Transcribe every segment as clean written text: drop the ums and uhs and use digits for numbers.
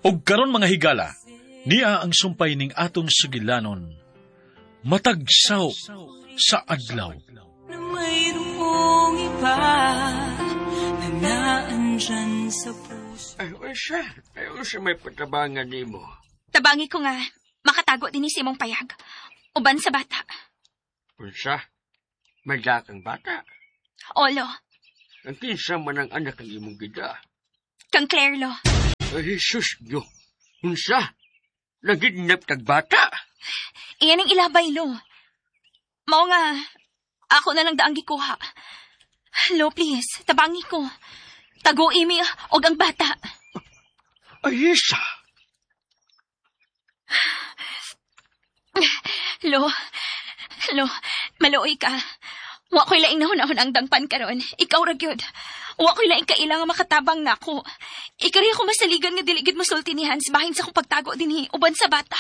Og karon mga higala, niya ang sumpay ning atong sugilanon, matagsaw sa adlaw. Na mayroong iba na naandyan sa puso. Ay, siya may patabangan ni mo. Tabangi ko nga, makatago din ni Simong payag. Uban sa bata. Unsa? May dakang bata. Olo, Ang kinsa man ang anak ng imong gida. kang Claire lo. Ay, Jesus nyo. Unsa? Nagidnap kag bata? Iyan ang ilabay lo. Mao nga, ako na lang daang gikuha. Lo, please, tabangi ko. Tago imi og ang bata. Ay, isa. Lo, maluoy ka. Wa ko'y laing nahunahon ang dangpan karon. Ikaw ra gyud. Wa ko'y laing kailangan makatabang nako. Ikari ako masaligan nga dili gid mosulti ni Hans bahin sa kong pagtago dinhi uban sa bata.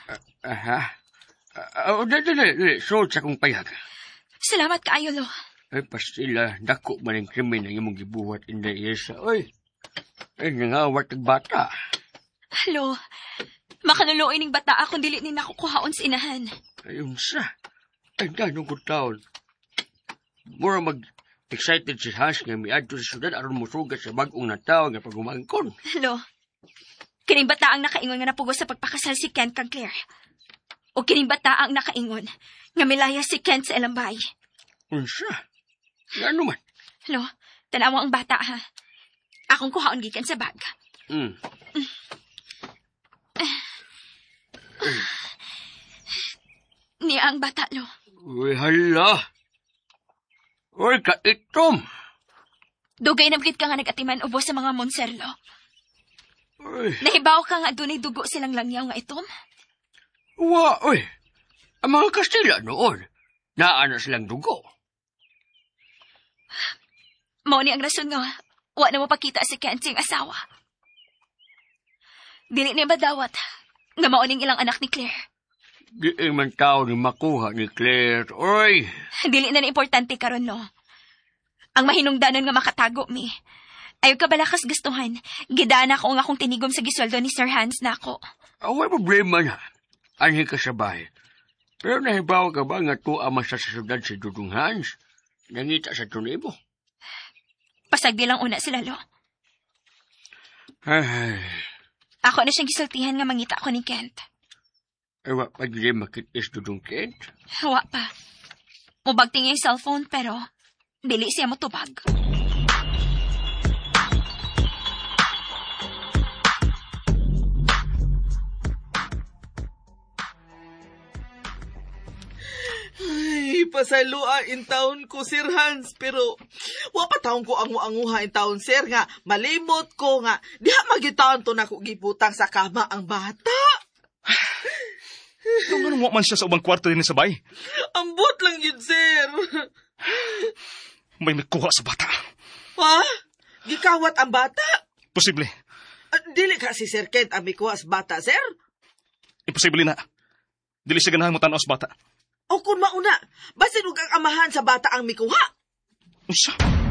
Dali. Sold sa kong payag. Salamat kaayo, lo. Ay, pastila. Dako man ang krimen ang imong gibuhat inday isa. Ay, nangawat ang bata. Lo, makanuloy ning bata akong dili ni nakukuhaon sa inahan. Ay, unsa? Ay, ganong ko taon. Mura mag-excited si Hans nga miadto sa syudad aron musugat sa bagong nataw nga pagumangkon. Lo, kining bata ang nakaingon nga napugos sa pagpakasal si Kent kag Claire. O kining bata ang nakaingon nga milaya si Kent sa ilang bahay. Unsa? Ano man? Lo, tanawa ang bata ha. Akong kuhaon gikan sa bag. Niya ang bata, lo. Uy, hala. Uy, kaitom. Dugay na bigit ka nga nag-atiman ubos sa mga monserlo. Uy. Nahibaw ka nga dunay dugo silang langyaw nga itom? Uy. Ang mga Kastila noon, naana silang dugo. Mao ni ang rason nga, wa na mo pakita si Kent sing asawa. Dili niya badawat, nga mao ning ilang anak ni Claire. Di man tao ni makuha ni Claire. Uy. Dili na importante karon no. Ang mahinungdanon nga makatago mi. Ayaw ka balakas gustuhan. Gidana ko nga akong tinigom sa gisweldo ni Sir Hans nako. Away problema na. Anhi ka sa bahay. Pero nahibaw ka ba nga tuwa man sa syudad si Dudong Hans? Nangita sa tunay mo. Pasagdi lang una sila, lo. Ay. Ako na siyang gisultihan nga mangita ako ni Kent. Ay, wa pa gili makitis Dudong Kent? Wa pa. Mubagti niya yung cellphone pero dili siya mo tubag. Ay, pasalua in taon ko, Sir Hans, pero wa pa taon ko anguha in taon, Sir, nga malimot ko nga diha magitaon to na ko gibutang sa kama ang bata. Kung ano mo man siya sa ubang kwarto din sa bay. Ambot lang yun, Sir. May nagkuha sa bata. Ha? Gikawat ang bata? Posible. Dili ka si Sir Kent ang mikuha sa bata, Sir? Imposible na. Dili siya ganahan mo tanaw sa bata. O kung mauna, basin huwag ang amahan sa bata ang mikuha? Usa?